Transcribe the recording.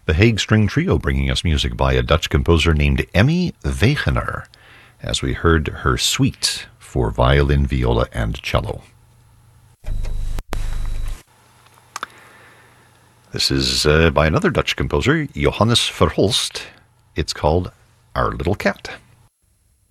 The Hague String Trio bringing us music by a Dutch composer named Emmy Wegener, as we heard her suite for violin, viola, and cello. This is by another Dutch composer, Johannes Verhulst. It's called Our Little Cat.